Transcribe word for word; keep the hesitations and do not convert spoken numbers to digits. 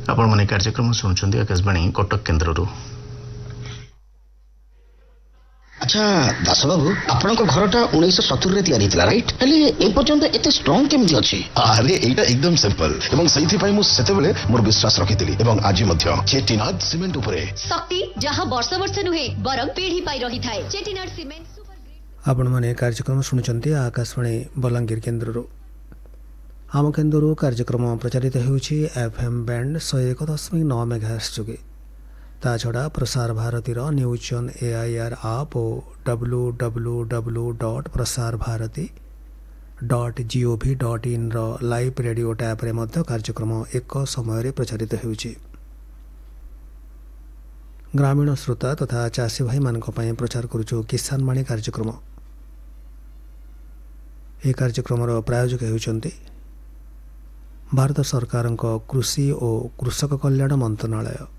आपण माने कार्यक्रम सुनुचंदी आकाशवाणी कटक केन्द्ररू। अच्छा दास बाबू आपण घरटा उन्नीस सत्तर रे तैयारी थिला राइट हेले ए पर्यंत एते स्ट्रांग केमति अछि? अरे एटा एकदम सिंपल एवं सही थी मु सेतेबेले मोर विश्वास रखिथिली एवं आज मध्य चेटिनाड सीमेंट उपरे शक्ति जहां वर्ष वर्ष नुहे बरम पीढ़ी पाई रही थाए। Chettinad cement super grid. आपण माने कार्यक्रम सुनुचंती आकाशवाणी बलांगीर केन्द्ररू। आम केन्द्ररू कार्यक्रम प्रचारित होउछि एफएम बैंड एक सौ एक दशमलव नौ मेगाहर्ट्ज जोगे। ता छड़ा प्रसार भारतीर न्यूज ऑन एआईआर आप और W W W dot Prasar Bharati dot gov dot in row live radio tab रे मध्य कार्यक्रम एक समय रे प्रचारित होउछि। ग्रामीण श्रोता तथा चाषी भाई मानक पई प्रचार करूछु किसान वाणी कार्यक्रम। ए कार्यक्रम रो प्रायोजक हेउचंती भारत सरकार कृषि और कृषक कल्याण मंत्रालय।